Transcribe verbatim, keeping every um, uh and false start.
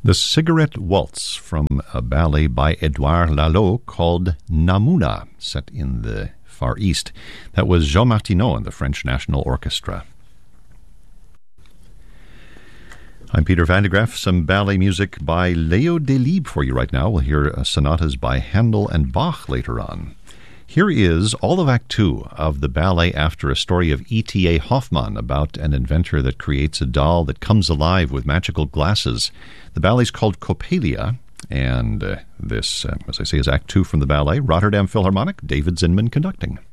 The Cigarette Waltz from a ballet by Edouard Lalo called Namouna, set in the Far East. That was Jean Martineau and the French National Orchestra. I'm Peter Van de Graaff. Some ballet music by Leo Delibes for you right now. We'll hear uh, sonatas by Handel and Bach later on. Here is all of Act Two of the ballet after a story of E T A Hoffmann about an inventor that creates a doll that comes alive with magical glasses. The ballet's called Coppelia, and uh, this, uh, as I say, is Act Two from the ballet. Rotterdam Philharmonic, David Zinman conducting.